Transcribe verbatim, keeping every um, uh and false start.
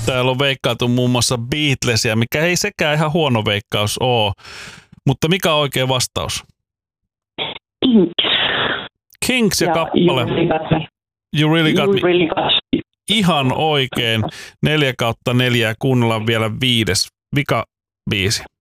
Täällä on veikkailtu muun muassa Beatlesia, mikä ei sekään ihan huono veikkaus ole. Mutta mikä on oikea vastaus? Kings. Kings ja, ja kappale. You really got me. You really got you me. Really got me. Ihan oikein. Neljä kautta neljää. Kuunnellaan vielä viides. Vika biisi.